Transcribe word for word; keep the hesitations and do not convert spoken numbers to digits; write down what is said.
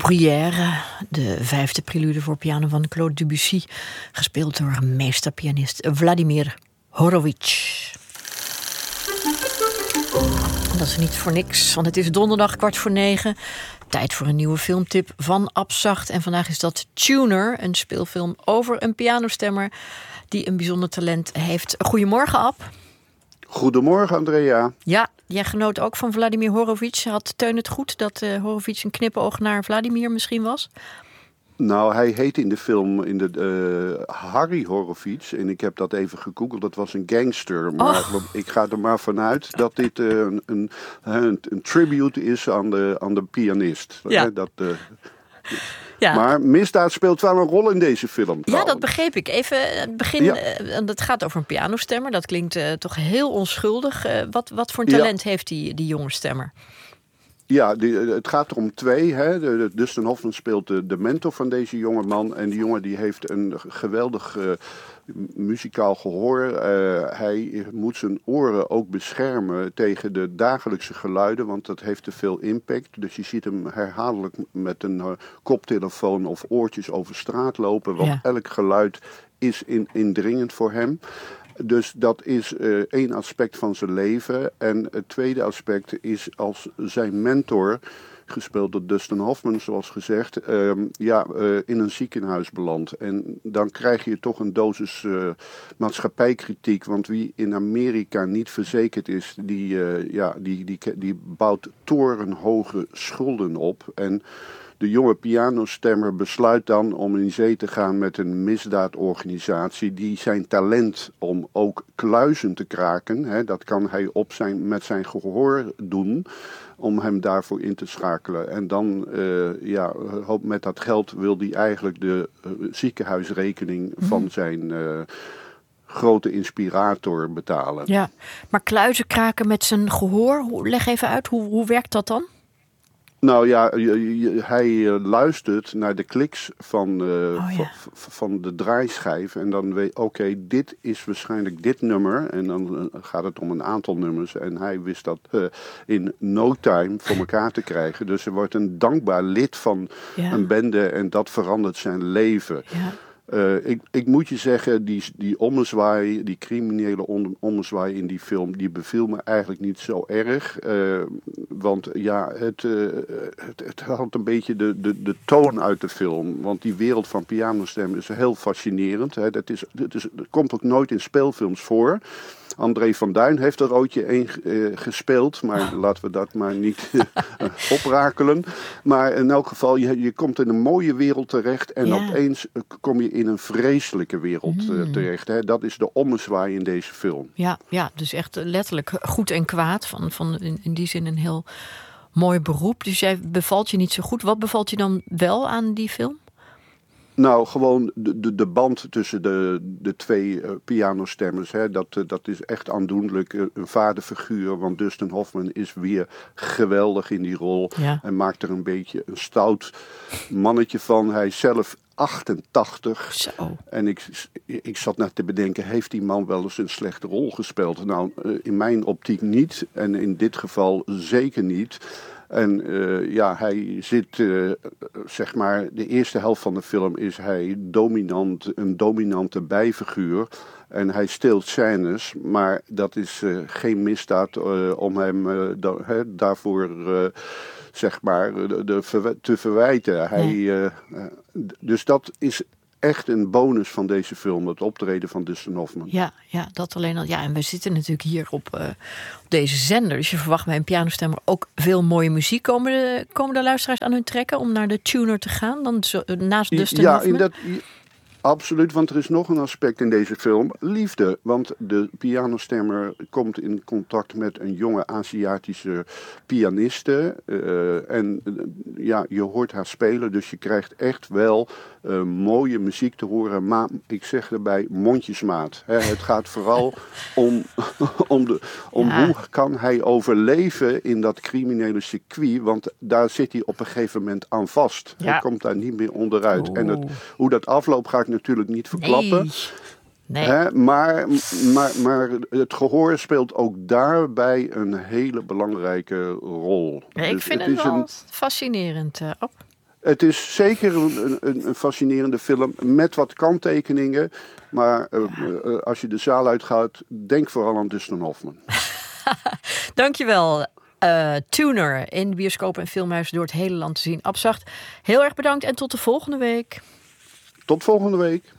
Bruyère, de vijfde prelude voor piano van Claude Debussy, gespeeld door meesterpianist Vladimir Horowitz. Dat is niet voor niks, want het is donderdag kwart voor negen. Tijd voor een nieuwe filmtip van Abzacht. En vandaag is dat Tuner, een speelfilm over een pianostemmer die een bijzonder talent heeft. Goedemorgen, Ab. Goedemorgen, Andrea. Ja, jij genoot ook van Vladimir Horowitz. Had Teun het goed dat uh, Horowitz een knipoog naar Vladimir misschien was? Nou, hij heet in de film in de, uh, Harry Horowitz. En ik heb dat even gegoogeld. Dat was een gangster. Maar oh. ik ga er maar vanuit dat dit uh, een, een, een, een tribute is aan de, aan de pianist. Ja. Dat, uh, ja. Maar misdaad speelt wel een rol in deze film. Ja, dat begreep ik. Even het begin. Ja. Uh, het gaat over een pianostemmer. Dat klinkt uh, toch heel onschuldig. Uh, wat, wat voor een talent ja. heeft die, die jonge stemmer? Ja, die, het gaat er om twee. Hè. De, de Dustin Hoffman speelt de, de mentor van deze jonge man. En die jongen die heeft een geweldig uh, muzikaal gehoor. Uh, hij moet zijn oren ook beschermen tegen de dagelijkse geluiden. Want dat heeft te veel impact. Dus je ziet hem herhaaldelijk met een uh, koptelefoon of oortjes over straat lopen. Want ja. elk geluid is in, indringend voor hem. Dus dat is uh, één aspect van zijn leven. En het tweede aspect is als zijn mentor, gespeeld door Dustin Hoffman zoals gezegd, uh, ja, uh, in een ziekenhuis belandt. En dan krijg je toch een dosis uh, maatschappijkritiek. Want wie in Amerika niet verzekerd is, die, uh, ja, die, die, die bouwt torenhoge schulden op. En de jonge pianostemmer besluit dan om in zee te gaan met een misdaadorganisatie die zijn talent om ook kluizen te kraken, hè, dat kan hij op zijn, met zijn gehoor doen, om hem daarvoor in te schakelen. En dan, uh, ja, met dat geld wil hij eigenlijk de uh, ziekenhuisrekening mm. van zijn Uh, grote inspirator betalen. Ja, maar kluizen kraken met zijn gehoor, leg even uit, hoe, hoe werkt dat dan? Nou ja, hij luistert naar de kliks van, uh, oh, ja. v- van de draaischijf. En dan weet oké, okay, dit is waarschijnlijk dit nummer. En dan gaat het om een aantal nummers. En hij wist dat uh, in no time voor elkaar te krijgen. Dus hij wordt een dankbaar lid van ja. een bende. En dat verandert zijn leven. Ja. Uh, ik, ik moet je zeggen, die, die ommezwaai, die criminele om, ommezwaai in die film, die beviel me eigenlijk niet zo erg. Uh, want ja, het, uh, het, het haalt een beetje de, de, de toon uit de film. Want die wereld van pianostemmen is heel fascinerend. Hè. Dat, is, dat, is, dat komt ook nooit in speelfilms voor. André van Duin heeft er ooit een uh, gespeeld, maar oh. laten we dat maar niet uh, oprakelen. Maar in elk geval, je, je komt in een mooie wereld terecht en yeah. opeens uh, kom je in een vreselijke wereld uh, terecht. Hè. Dat is de ommezwaai in deze film. Ja, ja, dus echt letterlijk goed en kwaad. Van, van in, in die zin een heel mooi beroep. Dus jij bevalt je niet zo goed. Wat bevalt je dan wel aan die film? Nou, gewoon de, de, de band tussen de, de twee uh, pianostemmers. Hè, dat, uh, dat is echt aandoenlijk. Uh, een vaderfiguur, want Dustin Hoffman is weer geweldig in die rol. Ja. En maakt er een beetje een stout mannetje van. Hij is zelf achtentachtig. Zo. En ik, ik zat net te bedenken, heeft die man wel eens een slechte rol gespeeld? Nou, uh, in mijn optiek niet. En in dit geval zeker niet. En uh, ja, hij zit, uh, zeg maar, de eerste helft van de film is hij dominant, een dominante bijfiguur. En hij steelt scènes, maar dat is uh, geen misdaad uh, om hem uh, da- he, daarvoor, uh, zeg maar, de, de verw- te verwijten. Hij, uh, uh, dus dat is echt een bonus van deze film, het optreden van Dustin Hoffman. Ja, ja, dat alleen al. Ja, en we zitten natuurlijk hier op, uh, op deze zender. Dus je verwacht bij een pianostemmer ook veel mooie muziek. Komen de, komen de luisteraars aan hun trekken om naar de Tuner te gaan? Dan zo, naast Dustin ja, Hoffman? In dat, absoluut, want er is nog een aspect in deze film. Liefde, want de pianostemmer komt in contact met een jonge Aziatische pianiste. Uh, en uh, ja, je hoort haar spelen, dus je krijgt echt wel uh, mooie muziek te horen. Maar ik zeg erbij mondjesmaat. Hè, het gaat vooral om, om, de, om ja. hoe kan hij overleven in dat criminele circuit. Want daar zit hij op een gegeven moment aan vast. Ja. Hij komt daar niet meer onderuit. Oh. En het, hoe dat afloopt ga ik natuurlijk niet verklappen. Nee. Nee. Hè, maar, maar, maar het gehoor speelt ook daarbij een hele belangrijke rol. Ja, ik dus vind het, het is wel een, fascinerend, uh, op. Het is zeker een, een, een fascinerende film met wat kanttekeningen. Maar uh, uh, als je de zaal uitgaat, denk vooral aan Dustin Hoffman. Dankjewel. Uh, Tuner in bioscoop en filmhuis door het hele land te zien. Abzacht, heel erg bedankt en tot de volgende week. Tot volgende week.